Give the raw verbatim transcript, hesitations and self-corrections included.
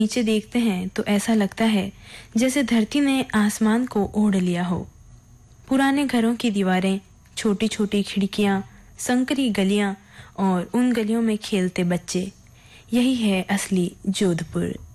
नीचे देखते हैं तो ऐसा लगता है जैसे धरती ने आसमान को ओढ़ लिया हो। पुराने घरों की दीवारें, छोटी छोटी खिड़कियां, संकरी गलियां और उन गलियों में खेलते बच्चे, यही है असली जोधपुर।